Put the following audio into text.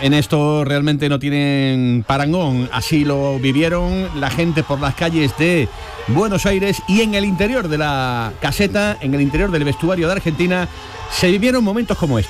En esto realmente no tienen parangón. Así lo vivieron la gente por las calles de Buenos Aires y en el interior de la caseta, en el interior del vestuario de Argentina, se vivieron momentos como estos.